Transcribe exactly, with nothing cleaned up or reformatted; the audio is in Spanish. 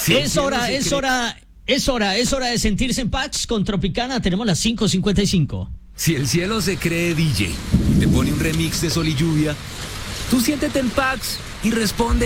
Si es hora, es cree... hora, es hora, es hora de sentirse en Pax con Tropicana. Tenemos las cinco cincuenta y cinco. Si el cielo se cree D J, te pone un remix de Sol y Lluvia, tú siéntete en Pax y responde.